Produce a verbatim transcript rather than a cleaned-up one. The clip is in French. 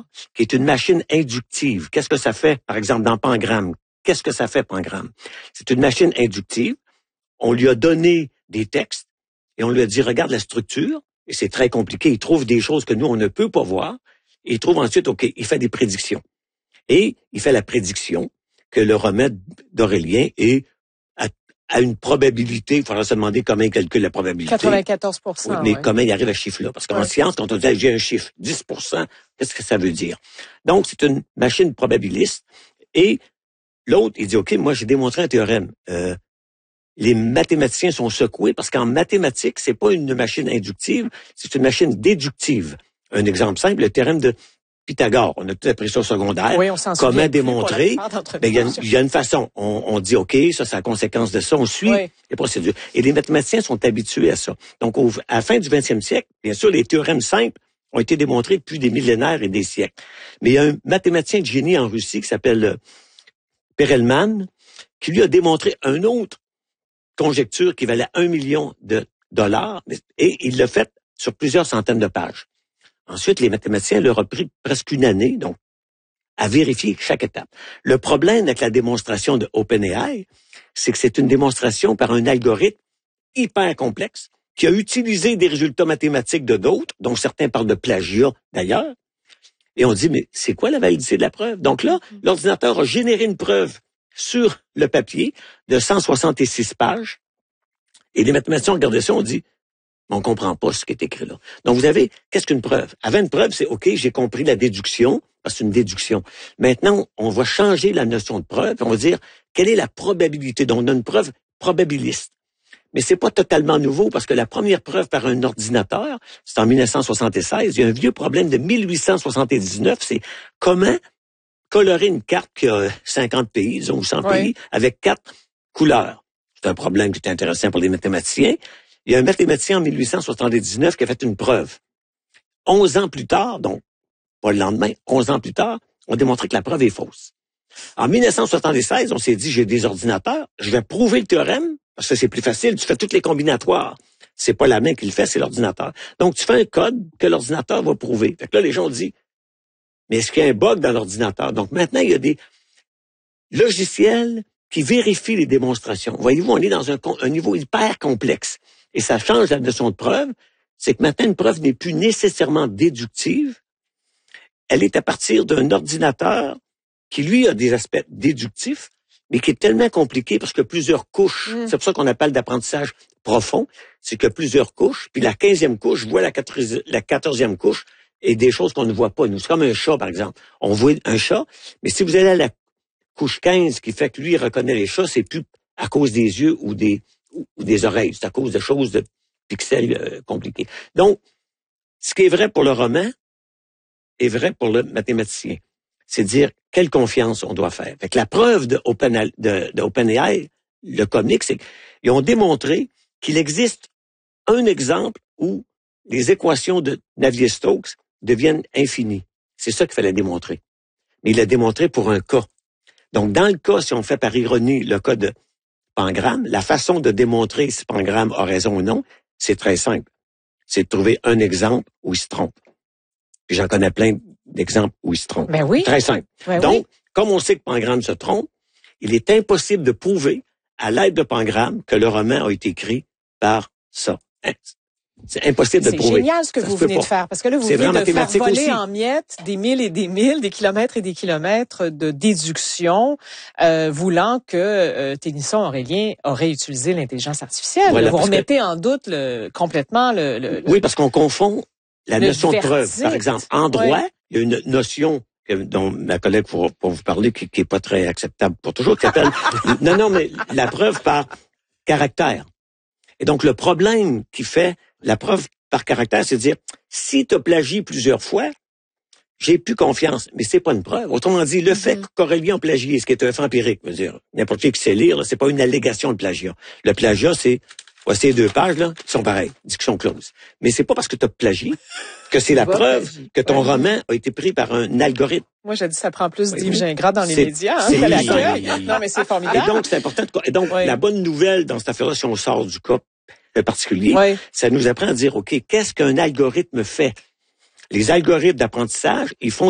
qui est une machine inductive. Qu'est-ce que ça fait, par exemple, dans Pangram? Qu'est-ce que ça fait, Pangram? C'est une machine inductive. On lui a donné des textes et on lui a dit, regarde la structure, et c'est très compliqué. Il trouve des choses que nous, on ne peut pas voir. Et il trouve ensuite, OK, il fait des prédictions. Et il fait la prédiction que le remède d'Aurélien est à, à une probabilité, il faudra se demander comment il calcule la probabilité. quatre-vingt-quatorze pour cent. Oui, mais ouais. comment il arrive à ce chiffre-là? Parce qu'en ouais. science, quand on dit j'ai un chiffre, dix pour cent, qu'est-ce que ça veut dire? Donc, c'est une machine probabiliste. Et l'autre, il dit, OK, moi, j'ai démontré un théorème. Euh, les mathématiciens sont secoués parce qu'en mathématiques, c'est pas une machine inductive, c'est une machine déductive. Un exemple simple, le théorème de Pythagore. On a tout appris ça au secondaire. Oui, on s'en Comment souvient. démontrer? Ben, il y a une, il y a une façon. On, on dit, OK, ça, c'est la conséquence de ça. On suit oui. les procédures. Et les mathématiciens sont habitués à ça. Donc, au, à la fin du vingtième siècle, bien sûr, les théorèmes simples ont été démontrés depuis des millénaires et des siècles. Mais il y a un mathématicien de génie en Russie qui s'appelle euh, Perelman, qui lui a démontré un autre conjecture qui valait un million de dollars, et il l'a fait sur plusieurs centaines de pages. Ensuite, les mathématiciens leur ont pris presque une année, donc, à vérifier chaque étape. Le problème avec la démonstration de OpenAI, c'est que c'est une démonstration par un algorithme hyper complexe qui a utilisé des résultats mathématiques de d'autres, dont certains parlent de plagiat d'ailleurs, et on dit, mais c'est quoi la validité de la preuve? Donc là, l'ordinateur a généré une preuve sur le papier de cent soixante-six pages. Et les mathématiciens ont regardé ça, on dit, on comprend pas ce qui est écrit là. Donc vous avez, qu'est-ce qu'une preuve? Avant une preuve, c'est OK, j'ai compris la déduction, parce que c'est une déduction. Maintenant, on va changer la notion de preuve, on va dire, quelle est la probabilité? Donc on a une preuve probabiliste. Mais c'est pas totalement nouveau, parce que la première preuve par un ordinateur, c'est en mille neuf cent soixante-seize. Il y a un vieux problème de mille huit cent soixante-dix-neuf, c'est comment colorer une carte qui a cinquante pays, disons, ou cent oui. pays, avec quatre couleurs. C'est un problème qui est intéressant pour les mathématiciens. Il y a un mathématicien en mille huit cent soixante-dix-neuf qui a fait une preuve. Onze ans plus tard, donc pas le lendemain, onze ans plus tard, on a démontré que la preuve est fausse. En mille neuf cent soixante-seize, on s'est dit, j'ai des ordinateurs, je vais prouver le théorème, parce que c'est plus facile, tu fais toutes les combinatoires. C'est pas la main qui le fait, c'est l'ordinateur. Donc, tu fais un code que l'ordinateur va prouver. Fait que là, les gens ont dit, mais est-ce qu'il y a un bug dans l'ordinateur? Donc maintenant, il y a des logiciels qui vérifient les démonstrations. Voyez-vous, on est dans un, un niveau hyper complexe. Et ça change la notion de preuve. C'est que maintenant, une preuve n'est plus nécessairement déductive. Elle est à partir d'un ordinateur qui, lui, a des aspects déductifs, mais qui est tellement compliqué parce qu'il y a plusieurs couches. Mmh. C'est pour ça qu'on appelle d'apprentissage profond. C'est qu'il y a plusieurs couches. Puis la quinzième couche voit la quatorzième couche et des choses qu'on ne voit pas. Nous, c'est comme un chat, par exemple. On voit un chat, mais si vous allez à la couche quinze qui fait que lui, il reconnaît les chats, c'est plus à cause des yeux ou des, ou, ou des oreilles. C'est à cause de choses de pixels euh, compliqués. Donc, ce qui est vrai pour le roman est vrai pour le mathématicien. C'est dire quelle confiance on doit faire. Fait que la preuve de OpenAI, de, de OpenAI, le comique, c'est qu'ils ont démontré qu'il existe un exemple où les équations de Navier-Stokes deviennent infinies. C'est ça qu'il fallait démontrer. Mais il l'a démontré pour un cas. Donc, dans le cas, si on fait par ironie le cas de Pangram, la façon de démontrer si Pangram a raison ou non, c'est très simple. C'est de trouver un exemple où il se trompe. Puis j'en connais plein d'exemples où il se trompe. Ben oui. Très simple. Ben Donc, oui. comme on sait que Pangram se trompe, il est impossible de prouver, à l'aide de Pangram, que le roman a été écrit par ça. C'est impossible de prouver. C'est génial ce que ça vous venez pas. de faire, parce que là, vous venez de faire voler aussi. en miettes des milles et des milles, des kilomètres et des kilomètres de déduction, euh, voulant que euh, Tennyson Aurélien aurait utilisé l'intelligence artificielle. Voilà, vous remettez que... en doute le, complètement le, le... Oui, parce qu'on confond la notion verdict. de preuve. Par exemple, en droit, oui. il y a une notion dont ma collègue pour, pour vous parler qui, qui est pas très acceptable pour toujours, qui s'appelle... non, non, mais la preuve par caractère. Et donc, le problème qui fait la preuve par caractère, c'est de dire, si tu as plagié plusieurs fois, j'ai plus confiance. Mais c'est pas une preuve. Autrement dit, le mm-hmm. fait qu'Aurélien a plagié, ce qui est un fait empirique, veut dire, n'importe qui qui sait lire, là, c'est pas une allégation de plagiat. Le plagiat, c'est, voici ces deux pages, là, qui sont pareilles, discussion close. Mais c'est pas parce que tu as plagié que c'est la preuve plagier. que ton ouais. roman a été pris par un algorithme. Moi, j'ai dit ça prend plus d'Yves Gingras dans les c'est, médias. Hein, c'est la non, mais c'est formidable. Et donc, c'est important. De... Et donc, ouais. la bonne nouvelle dans cette affaire-là, si on sort du cas particulier, ouais. ça nous apprend à dire, OK, qu'est-ce qu'un algorithme fait? Les algorithmes d'apprentissage, ils font